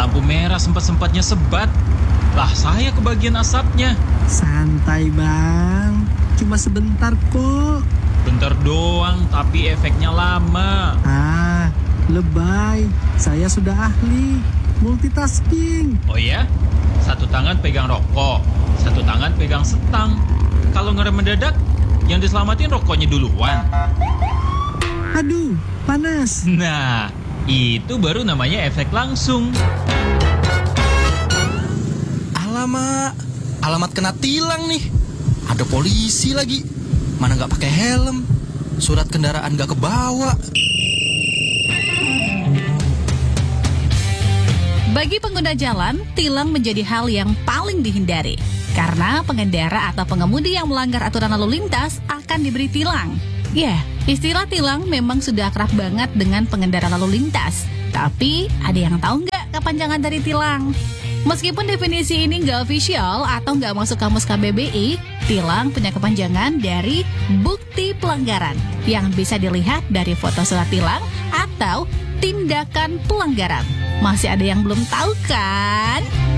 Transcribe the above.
lampu merah sempat-sempatnya sebat. Lah saya kebagian asapnya. Santai bang, cuma sebentar kok. Bentar doang, tapi efeknya lama. Ah, lebay. Saya sudah ahli multitasking. Oh ya? Satu tangan pegang rokok, satu tangan pegang setang. Kalau ngerem mendadak, yang diselamatin rokoknya duluan. Aduh, panas. Nah, itu baru namanya efek langsung. Alamat kena tilang nih. Ada polisi lagi. Mana nggak pakai helm. Surat kendaraan nggak kebawa. Bagi pengguna jalan, tilang menjadi hal yang paling dihindari. Karena pengendara atau pengemudi yang melanggar aturan lalu lintas akan diberi tilang. Ya, istilah tilang memang sudah akrab banget dengan pengendara lalu lintas. Tapi, ada yang tahu nggak kepanjangan dari tilang? Meskipun definisi ini nggak official atau nggak masuk kamus KBBI, tilang punya kepanjangan dari bukti pelanggaran yang bisa dilihat dari foto surat tilang atau tindakan pelanggaran. Masih ada yang belum tahu kan?